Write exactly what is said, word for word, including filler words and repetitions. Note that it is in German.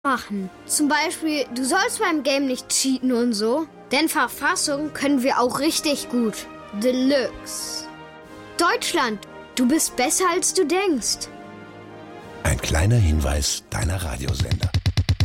machen. Zum Beispiel, du sollst beim Game nicht cheaten und so. Denn Verfassung können wir auch richtig gut. Deluxe. Deutschland, du bist besser als du denkst. Ein kleiner Hinweis deiner Radiosender.